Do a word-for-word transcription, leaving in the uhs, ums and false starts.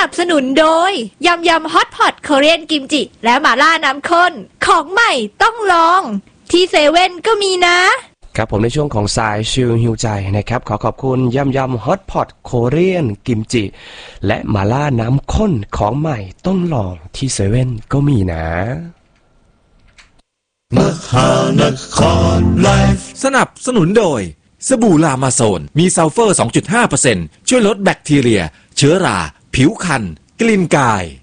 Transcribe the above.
นับสนุนโดยยำยำฮอตพอตโคเรียนกิมจิและหม่าล่าน้ำข้นของใหม่ต้องลองที่เซเว่นก็มีนะครับผมในช่วงของสายชิลฮิวใจนะครับขอขอบคุณยำยำฮอตพอตโคเรียนกิมจิและหม่าล่าน้ำข้นของใหม่ต้องลองที่เซเว่นก็มีนะมหานครไลฟ์สนับสนุนโดยสบู่ลามาโซนมีซัลเฟอร์ สองจุดห้าเปอร์เซ็นต์ ช่วยลดแบคทีเรียเชื้อราผิวคันกลิ่นกาย